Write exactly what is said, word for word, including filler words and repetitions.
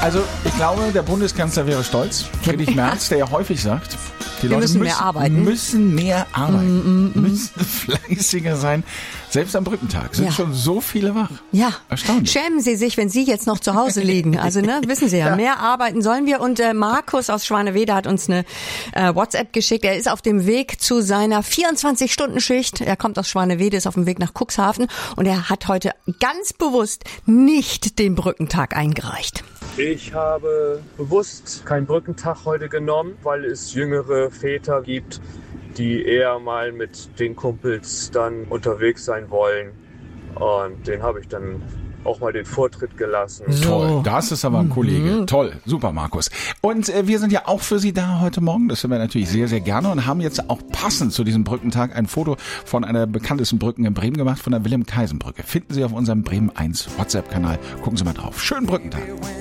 Also ich glaube, der Bundeskanzler wäre stolz. Friedrich Merz, der ja häufig sagt, die Wir Leute müssen müssen mehr arbeiten. müssen mehr arbeiten, Mm, mm, mm. müssen fleißiger sein. Selbst am Brückentag sind Ja. schon so viele wach. Ja, Erstaunlich. schämen Sie sich, wenn Sie jetzt noch zu Hause liegen. Also, ne, wissen Sie ja, Ja. mehr arbeiten sollen wir. Und äh, Markus aus Schwanewede hat uns eine äh, WhatsApp geschickt. Er ist auf dem Weg zu seiner vierundzwanzig-Stunden-Schicht. Er kommt aus Schwanewede, ist auf dem Weg nach Cuxhaven. Und er hat heute ganz bewusst nicht den Brückentag eingereicht. Ich habe bewusst keinen Brückentag heute genommen, weil es jüngere Väter gibt, die eher mal mit den Kumpels dann unterwegs sein wollen. Und den habe ich dann auch mal den Vortritt gelassen. So. Toll, das ist aber ein Mhm. Kollege. Toll, super, Markus. Und äh, wir sind ja auch für Sie da heute Morgen. Das sind wir natürlich sehr, sehr gerne und haben jetzt auch passend zu diesem Brückentag ein Foto von einer bekanntesten Brücke in Bremen gemacht, von der Wilhelm-Kaisen-Brücke. Finden Sie auf unserem Bremen eins WhatsApp-Kanal. Gucken Sie mal drauf. Schönen Brückentag.